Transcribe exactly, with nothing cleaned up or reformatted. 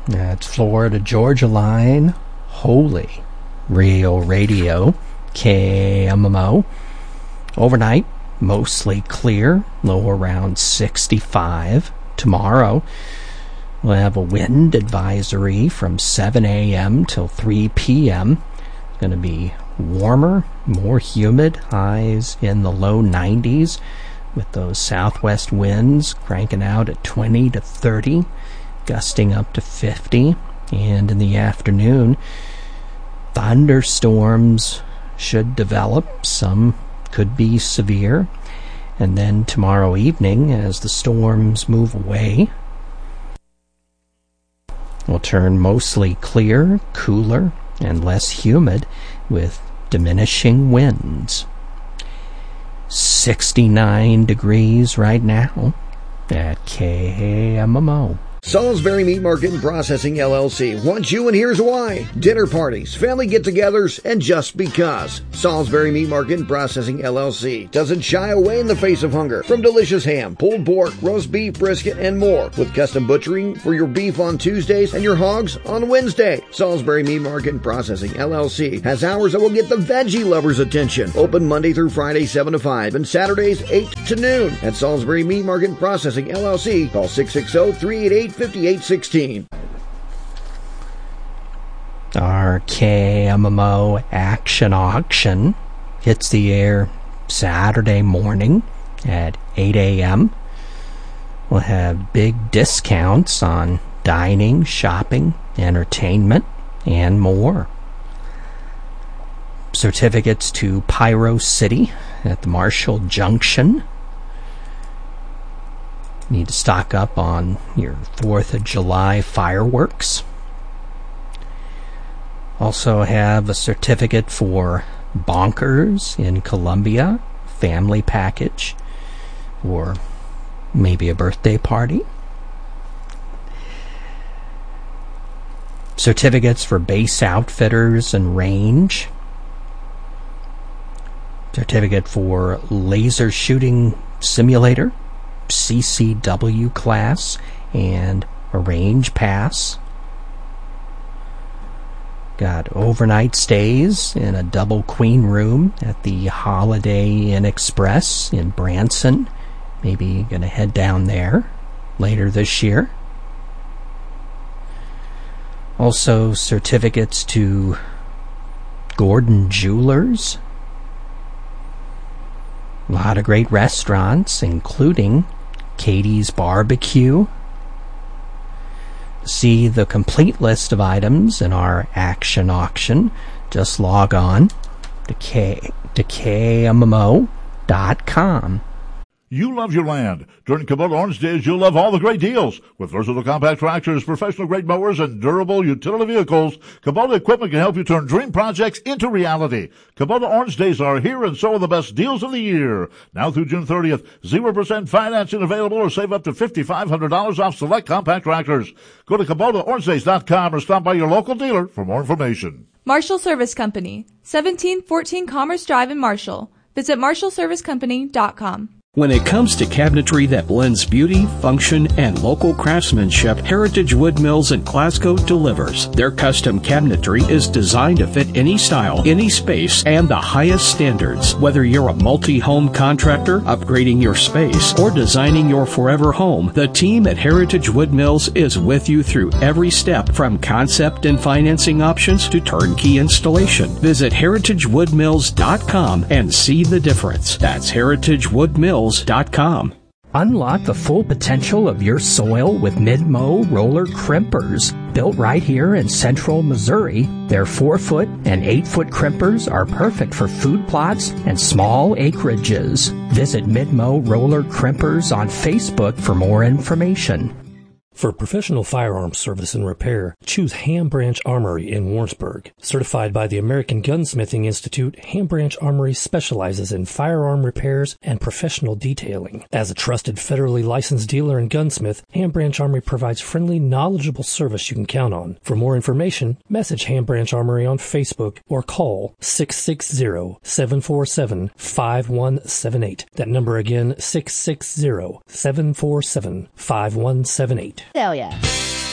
That's Florida Georgia Line, Holy Real Radio, K M M O. Overnight, mostly clear, low around sixty-five. Tomorrow, we'll have a wind advisory from seven a.m. till three p.m. It's going to be warmer, more humid, highs in the low nineties, with those southwest winds cranking out at twenty to thirty, gusting up to fifty. And in the afternoon, thunderstorms should develop. Some could be severe. And then tomorrow evening, as the storms move away, will turn mostly clear, cooler, and less humid, with diminishing winds. sixty-nine degrees right now at K M M O. Salisbury Meat Market and Processing, L L C wants you, and here's why. Dinner parties, family get-togethers, and just because. Salisbury Meat Market and Processing, L L C doesn't shy away in the face of hunger. From delicious ham, pulled pork, roast beef, brisket, and more. With custom butchering for your beef on Tuesdays and your hogs on Wednesday. Salisbury Meat Market and Processing, L L C has hours that will get the veggie lovers' attention. Open Monday through Friday, seven to five, and Saturdays, eight to noon. At Salisbury Meat Market and Processing, L L C, call six six zero, three eight eight, five eight one six. Our K M M O Action Auction hits the air Saturday morning at eight a.m. We'll have big discounts on dining, shopping, entertainment, and more. Certificates to Pyro City at the Marshall Junction. Need to stock up on your fourth of July fireworks. Also have a certificate for Bonkers in Columbia, family package, or maybe a birthday party. Certificates for Base Outfitters and Range. Certificate for Laser Shooting Simulator, C C W class, and a range pass. Got overnight stays in a double queen room at the Holiday Inn Express in Branson. Maybe gonna head down there later this year. Also certificates to Gordon Jewelers. A lot of great restaurants, including Katie's Barbecue. See the complete list of items in our Action Auction. Just log on to, K, to K M M O dot com. You love your land. During Kubota Orange Days, you'll love all the great deals. With versatile compact tractors, professional-grade mowers, and durable utility vehicles, Kubota equipment can help you turn dream projects into reality. Kubota Orange Days are here, and so are the best deals of the year. Now through June thirtieth, zero percent financing available, or save up to five thousand five hundred dollars off select compact tractors. Go to Kubota Orange Days dot com or stop by your local dealer for more information. Marshall Service Company, seventeen fourteen Commerce Drive in Marshall. Visit marshall service company dot com. When it comes to cabinetry that blends beauty, function, and local craftsmanship, Heritage Wood Mills in Glasgow delivers. Their custom cabinetry is designed to fit any style, any space, and the highest standards. Whether you're a multi-home contractor, upgrading your space, or designing your forever home, the team at Heritage Wood Mills is with you through every step, from concept and financing options to turnkey installation. Visit heritage wood mills dot com and see the difference. That's heritage wood mills dot com. Unlock the full potential of your soil with Mid-Mow roller crimpers. Built right here in central Missouri, their four-foot and eight-foot crimpers are perfect for food plots and small acreages. Visit Mid-Mow roller crimpers on Facebook for more information. For professional firearms service and repair, choose Ham Branch Armory in Warrensburg. Certified by the American Gunsmithing Institute, Ham Branch Armory specializes in firearm repairs and professional detailing. As a trusted federally licensed dealer and gunsmith, Ham Branch Armory provides friendly, knowledgeable service you can count on. For more information, message Ham Branch Armory on Facebook or call six six zero, seven four seven, five one seven eight. That number again, six six zero, seven four seven, five one seven eight. Hell yeah.